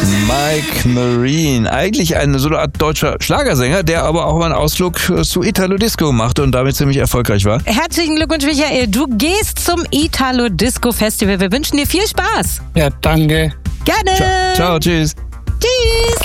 Mike Marine, eigentlich so eine Art deutscher Schlagersänger, der aber auch mal einen Ausflug zu Italo Disco machte und damit ziemlich erfolgreich war. Herzlichen Glückwunsch, Michael. Du gehst zum Italo Disco Festival. Wir wünschen dir viel Spaß. Ja, danke. Gerne. Ciao, tschüss. Tschüss.